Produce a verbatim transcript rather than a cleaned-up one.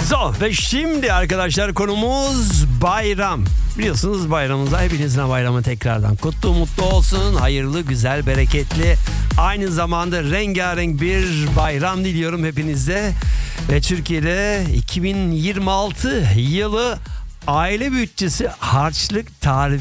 So, ve şimdi arkadaşlar konumuz bayram. Biliyorsunuz bayramımıza hepinizin bayramı tekrardan kutlu mutlu olsun. Hayırlı, güzel, bereketli, aynı zamanda rengarenk bir bayram diliyorum hepinize. Ve Türkiye'de iki bin yirmi altı yılı aile bütçesi harçlık tarifi